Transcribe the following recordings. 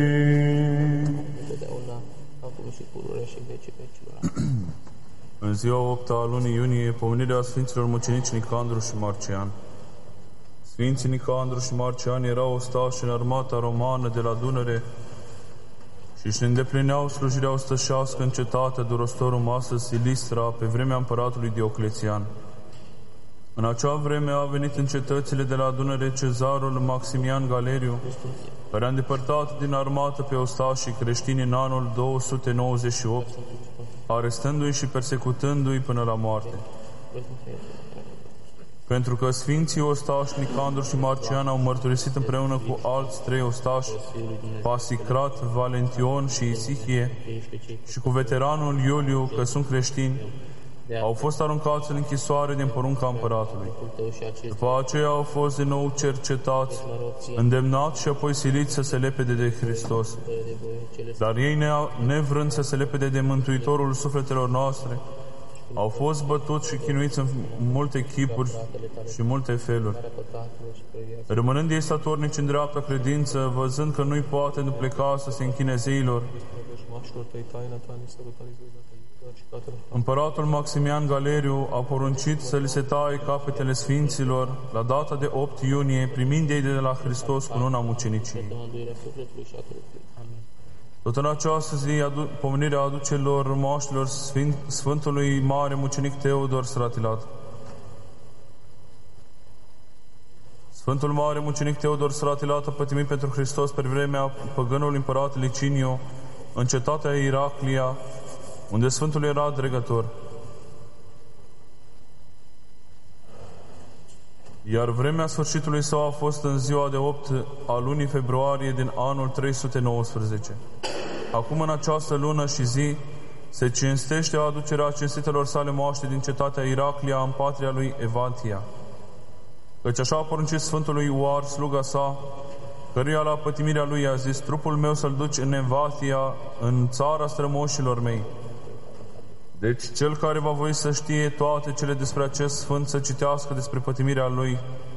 Totdeauna, acum și pururea și vecii vecilor. În ziua 8 a lunii iunie, pomenirea Sfinților Mucenici Nicandru și Marcian. Sfinții Nicandru și Marcian erau ostași în armata romană de la Dunăre și își îndeplineau slujirea ostășească în cetatea Durostorum, astăzi Silistra, pe vremea împăratului Dioclețian. În acea vreme a venit în cetățile de la Dunăre cezarul Maximian Galeriu, care a îndepărtat din armată pe ostașii creștini în anul 298, arestându-i și persecutându-i până la moarte. Pentru că Sfinții ostași Nicandru și Marcian au mărturisit împreună cu alți 3 ostași, Pasicrat, Valention și Isihie, și cu veteranul Iuliu, că sunt creștini, au fost aruncați în închisoare din porunca împăratului. După aceea au fost din nou cercetați, îndemnați și apoi siliți să se lepede de Hristos. Dar ei, nevrând să se lepede de Mântuitorul sufletelor noastre, au fost bătuți și chinuiți în multe chipuri și multe feluri. Rămânând ei statornici în dreapta credință, văzând că nu-i poate îndupleca să se închine zeilor, împăratul Maximian Galeriu a poruncit să li se taie capetele sfinților la data de 8 iunie, primind ei de la Hristos cununa muceniciei. Tot în această zi, pomenirea aducelor moaștelor Sfântului Mare Mucenic Teodor Stratilat. Sfântul Mare Mucenic Teodor Stratilat a pătimit pentru Hristos pe vremea păgânului împărat Liciniu în cetatea Iraclia, unde Sfântul era dregător. Iar vremea sfârșitului său a fost în ziua de 8 a lunii februarie din anul 319. Acum, în această lună și zi, se cinstește aducerea cinstitelor sale moaște din cetatea Iraclia în patria lui Evatia. Căci așa a poruncit Sfântului Ioar, sluga sa, căruia la pătimirea lui a zis: trupul meu să-l duci în Evatia, în țara strămoșilor mei. Deci cel care va voi să știe toate cele despre acest sfânt, să citească despre pătimirea lui.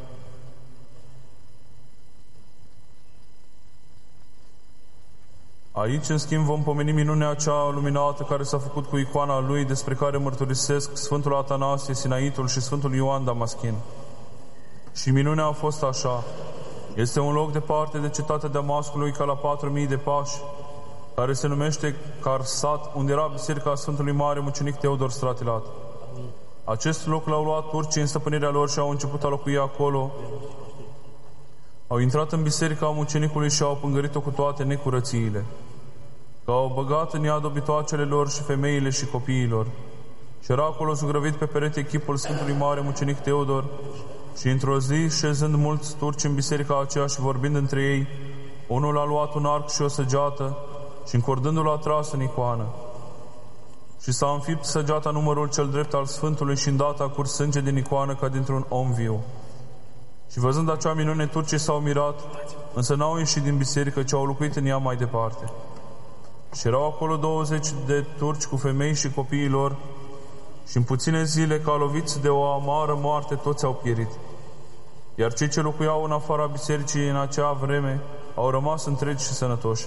Aici, în schimb, vom pomeni minunea acea luminată care s-a făcut cu icoana lui, despre care mărturisesc Sfântul Atanasie Sinaitul și Sfântul Ioan Damaschin. Și minunea a fost așa: este un loc departe de cetatea Damascului, ca la 4.000 de pași, care se numește Carsat, unde era biserica Sfântului Mare Mucenic Teodor Stratilat. Acest loc l-au luat turcii în stăpânirea lor și au început a locui acolo. Au intrat în biserica mucenicului și au pângărit-o cu toate necurățiile, că au băgat în ea dobitoacele lor și femeile și copiilor. Și era acolo zugrăvit pe perete chipul Sfântului Mare Mucenic Teodor. Și într-o zi, șezând mulți turci în biserica aceea și vorbind între ei, unul a luat un arc și o săgeată și încordându-l a tras în icoană. Și s-a înfipt săgeata numărul cel drept al Sfântului și îndată a curs sânge din icoană ca dintr-un om viu. Și văzând acea minune, turcii s-au mirat, însă n-au ieșit din biserică, ci au locuit în ea mai departe. Și erau acolo 20 de turci cu femei și copiii lor, și în puține zile, ca loviți de o amară moarte, toți au pierit. Iar cei ce locuiau în afara bisericii în acea vreme au rămas întregi și sănătoși.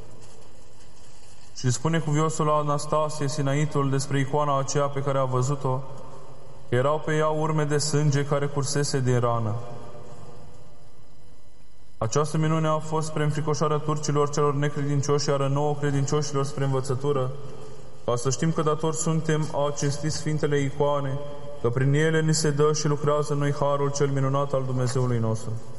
Și spune cuviosul Anastasie Sinaitul despre icoana aceea pe care a văzut-o, că erau pe ea urme de sânge care cursese din rană. Această minune a fost spre înfricoșarea turcilor celor necredincioși, iar nouă credincioșilor spre învățătură, ca să știm că datori suntem a cinsti Sfintele icoane, că prin ele ni se dă și lucrează în noi harul cel minunat al Dumnezeului nostru.